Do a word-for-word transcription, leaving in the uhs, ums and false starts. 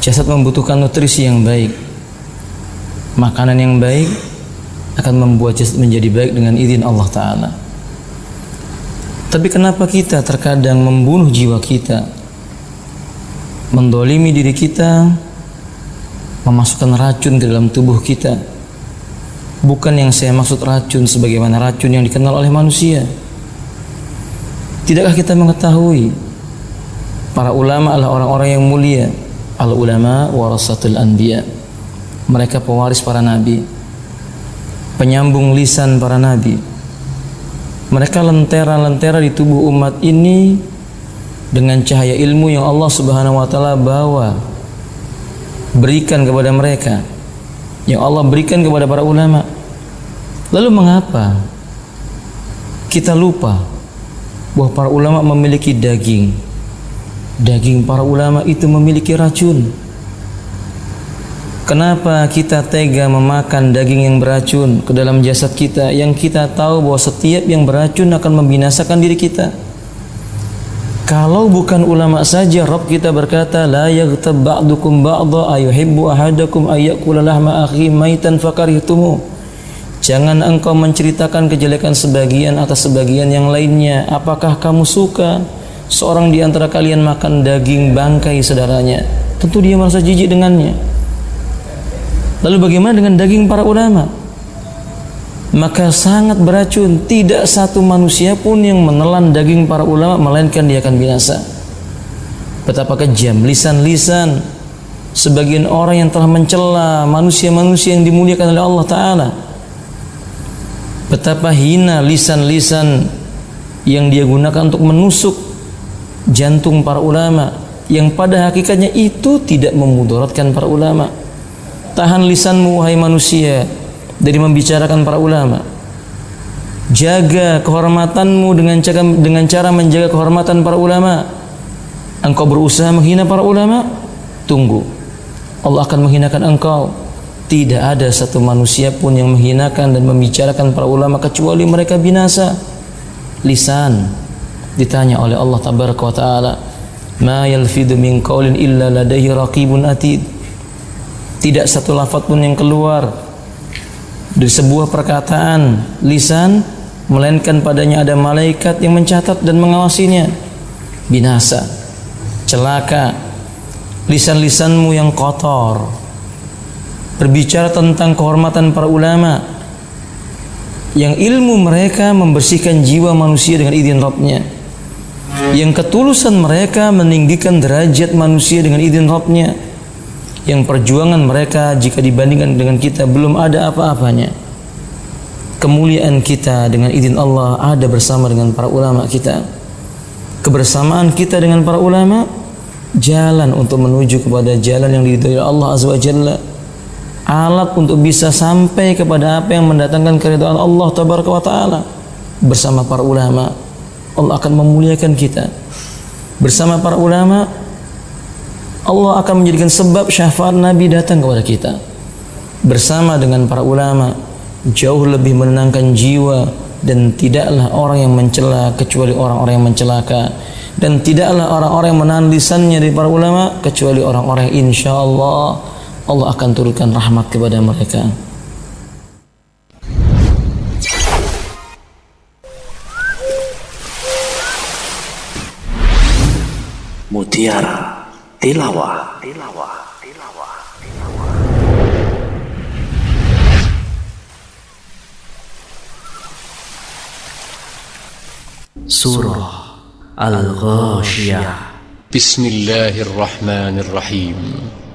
Jasad membutuhkan nutrisi yang baik. Makanan yang baik akan membuat jasad menjadi baik dengan izin Allah Ta'ala. Tapi kenapa kita terkadang membunuh jiwa kita, mendolimi diri kita, memasukkan racun ke dalam tubuh kita? Bukan yang saya maksud racun sebagaimana racun yang dikenal oleh manusia. Tidakkah kita mengetahui para ulama adalah orang-orang yang mulia? Al-ulama warasatul anbiya. Mereka pewaris para nabi, penyambung lisan para nabi. Mereka lentera-lentera di tubuh umat ini dengan cahaya ilmu yang Allah Subhanahu wa taala bawa, berikan kepada mereka, yang Allah berikan kepada para ulama. Lalu mengapa kita lupa bahwa para ulama memiliki daging? Daging para ulama itu memiliki racun. Kenapa kita tega memakan daging yang beracun ke dalam jasad kita, yang kita tahu bahwa setiap yang beracun akan membinasakan diri kita? Kalau bukan ulama saja, Rabb kita berkata, la yaghtab ba'dukum ba'dha ayuhibbu ahadakum ayyakula lahma akhi maitan fakarihtumu. Jangan engkau menceritakan kejelekan sebagian atas sebagian yang lainnya. Apakah kamu suka seorang di antara kalian makan daging bangkai saudaranya? Tentu dia merasa jijik dengannya. Lalu bagaimana dengan daging para ulama? Maka sangat beracun. Tidak satu manusia pun yang menelan daging para ulama melainkan dia akan binasa. Betapa kejam lisan-lisan sebagian orang yang telah mencela manusia-manusia yang dimuliakan oleh Allah Ta'ala. Betapa hina lisan-lisan yang dia gunakan untuk menusuk jantung para ulama, yang pada hakikatnya itu tidak memudaratkan para ulama. Tahan lisanmu wahai manusia dari membicarakan para ulama. Jaga kehormatanmu dengan cara, dengan cara menjaga kehormatan para ulama. Engkau berusaha menghina para ulama, tunggu, Allah akan menghinakan engkau. Tidak ada satu manusia pun yang menghinakan dan membicarakan para ulama kecuali mereka binasa. Lisan ditanya oleh Allah Tabaraka wa Ta'ala, ma yalfidu min qaulin illa ladaihi raqibun atid. Tidak satu lafaz pun yang keluar dari sebuah perkataan lisan melainkan padanya ada malaikat yang mencatat dan mengawasinya. Binasa, celaka lisan-lisanmu yang kotor, berbicara tentang kehormatan para ulama yang ilmu mereka membersihkan jiwa manusia dengan izin Rabbnya, yang ketulusan mereka meninggikan derajat manusia dengan izin Rabbnya, yang perjuangan mereka jika dibandingkan dengan kita belum ada apa-apanya. Kemuliaan kita dengan izin Allah ada bersama dengan para ulama kita. Kebersamaan kita dengan para ulama jalan untuk menuju kepada jalan yang diridhoi Allah Azza wa Jalla, alat untuk bisa sampai kepada apa yang mendatangkan keridhaan Allah Tabaraka wa Ta'ala. Bersama para ulama Allah akan memuliakan kita. Bersama para ulama Allah akan menjadikan sebab syafaat Nabi datang kepada kita. Bersama dengan para ulama jauh lebih menenangkan jiwa, dan tidaklah orang yang mencela kecuali orang-orang yang mencelaka, dan tidaklah orang-orang yang menahan lisannya dari para ulama kecuali orang-orang yang insyaallah Allah akan turunkan rahmat kepada mereka. Mutiara Tilawah, tilawah, tilawah, tilawah. Surah Al-Ghashiyah. Bismillahirrahmanirrahim.